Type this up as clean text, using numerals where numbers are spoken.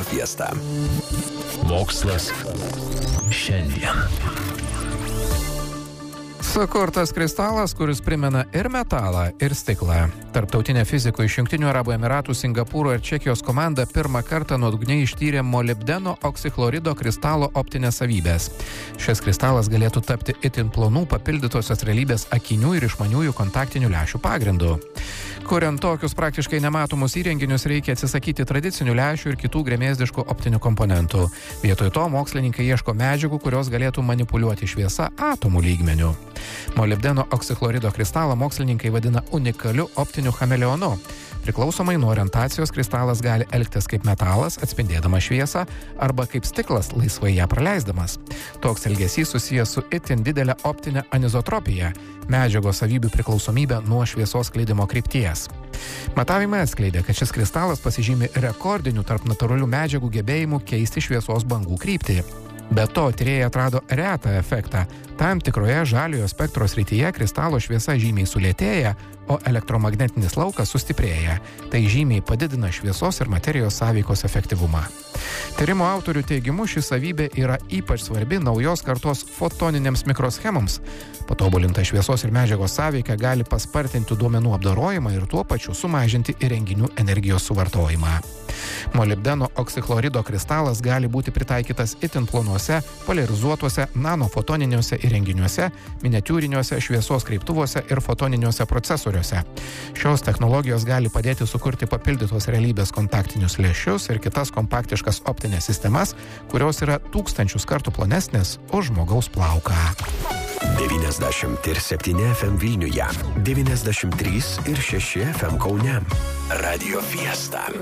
Fiesta. Mokslas šiandien. Sukurtas kristalas, kuris primena ir metalą, ir stiklą. Tarptautinė fizikų iš Jungtinių Arabų Emiratų, Singapūro ir Čekijos komanda pirmą kartą nuodugniai ištyrė molibdeno oksikhlorido kristalo optinės savybės. Šis kristalas galėtų tapti itin plonų papildytosios realybės akinių ir išmaniųjų kontaktinių lęšių pagrindu. Kuriant tokius praktiškai nematomus įrenginius, reikia atsisakyti tradicinių lęšių ir kitų gremėzdiškų optinių komponentų. Vietoj to mokslininkai ieško medžiagų, kurios galėtų manipuliuoti šviesą atomų lygmeniu. Molibdeno oksikhlorido kristalą mokslininkai vadina unikaliu optiniu chameleonu. Priklausomai nuo orientacijos kristalas gali elgtis kaip metalas, atspindėdamas šviesą, arba kaip stiklas, laisvai ją praleisdamas. Toks elgesys susijęs su itin didelė optinė anizotropija, medžiagos savybių priklausomybė nuo šviesos skleidimo krypties. Matavimai atskleidė, kad šis kristalas pasižymi rekordiniu tarp natūralių medžiagų gebėjimu keisti šviesos bangų kryptį. Be to, tyrėjai atrado retą efektą. Tam tikroje žaliojo spektro srityje kristalo šviesa žymiai sulėtėja, o elektromagnetinis laukas sustiprėja. Tai žymiai padidina šviesos ir materijos sąveikos efektyvumą. Tyrimo autorių teigimu ši savybė yra ypač svarbi naujos kartos fotoninėms mikroschemoms. Patobulinta šviesos ir medžiagos sąveika gali paspartinti duomenų apdorojimą ir tuo pačiu sumažinti įrenginių energijos suvartojimą. Molibdeno oksikhlorido kristalas gali būti pritaikytas itin plonuose, poliarizuotuose, nanofotoniniuose įrenginiuose, miniatiūriniuose šviesos kreiptuvuose ir fotoniniuose procesoriuose. Šios technologijos gali padėti sukurti papildytos realybės kontaktinius lęšius ir kitas kompaktiškas optinės sistemas, kurios yra 1000 kartų plonesnės už žmogaus plauką. 97 FM Vilniuje, 93 ir 6 FM Kaune. Radio Fiesta.